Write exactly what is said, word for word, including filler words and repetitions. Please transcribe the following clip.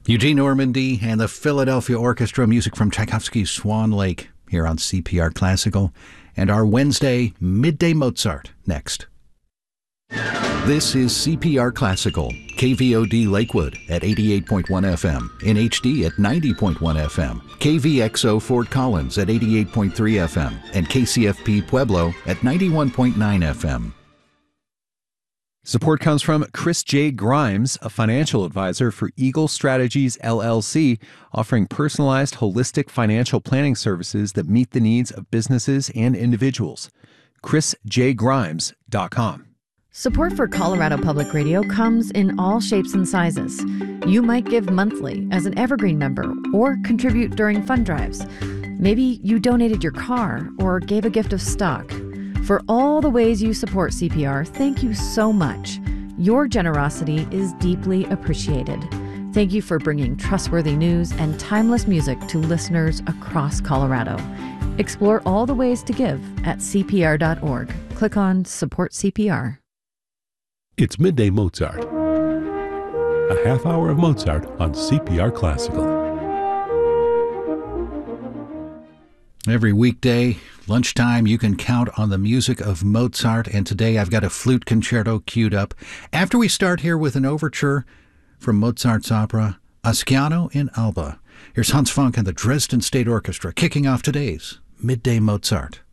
Eugene Ormandy and the Philadelphia Orchestra, music from Tchaikovsky's Swan Lake, here on C P R Classical, and our Wednesday Midday Mozart next. This is C P R Classical, K V O D Lakewood at eighty-eight point one F M, in H D at ninety point one F M, K V X O Fort Collins at eighty-eight point three F M, and K C F P Pueblo at ninety-one point nine F M. Support comes from Chris J. Grimes, a financial advisor for Eagle Strategies, L L C, offering personalized, holistic financial planning services that meet the needs of businesses and individuals. chris j grimes dot com. Support for Colorado Public Radio comes in all shapes and sizes. You might give monthly as an Evergreen member or contribute during fund drives. Maybe you donated your car or gave a gift of stock. For all the ways you support C P R, thank you so much. Your generosity is deeply appreciated. Thank you for bringing trustworthy news and timeless music to listeners across Colorado. Explore all the ways to give at C P R dot org. Click on Support C P R. It's Midday Mozart, a half hour of Mozart on C P R Classical. Every weekday, lunchtime, you can count on the music of Mozart, and today I've got a flute concerto queued up. After we start here with an overture from Mozart's opera, Ascanio in Alba. Here's Hans Funk and the Dresden State Orchestra kicking off today's Midday Mozart.